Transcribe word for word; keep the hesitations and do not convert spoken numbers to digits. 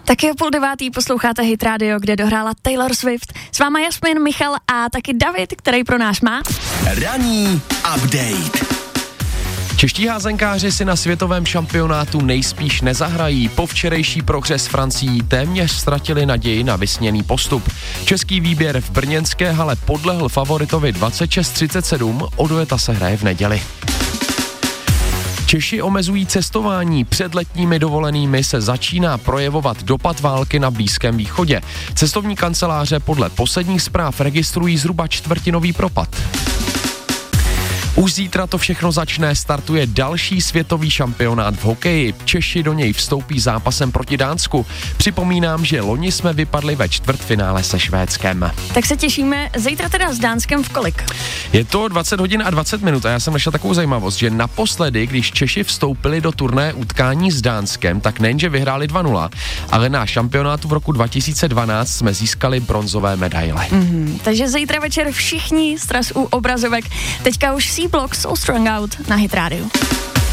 Taky o půl devátý posloucháte Hit Radio, kde dohrála Taylor Swift. S váma Jasmin, Michal a taky David, který pro nás má ranní update. Čeští házenkáři si na světovém šampionátu nejspíš nezahrají. Po včerejší prohře s Francií téměř ztratili naději na vysněný postup. Český výběr v brněnské hale podlehl favoritovi dvacet šest třicet sedm, odveta se hraje v neděli. Češi omezují cestování. Před letními dovolenými se začíná projevovat dopad války na Blízkém východě. Cestovní kanceláře podle posledních zpráv registrují zhruba čtvrtinový propad. Už zítra to všechno začne, startuje další světový šampionát v hokeji. Češi do něj vstoupí zápasem proti Dánsku. Připomínám, že loni jsme vypadli ve čtvrtfinále se Švédskem. Tak se těšíme, zítra teda s Dánskem v kolik? Je to dvacet hodin a dvacet minut a já jsem našel takovou zajímavost, že naposledy, když Češi vstoupili do turné utkání s Dánskem, tak nejenže vyhráli dva nula, ale na šampionátu v roku dva tisíce dvanáct jsme získali bronzové medaile. Mm-hmm, takže zítra večer všichni stres u obrazovek. Teďka už C-Block So Strung Out na Hit Radio.